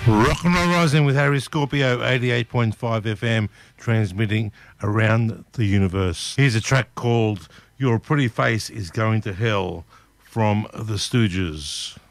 Rock and Roll Rising with Harry Scorpio, 88.5 FM, transmitting around the universe. Here's a track called Your Pretty Face is Going to Hell from The Stooges.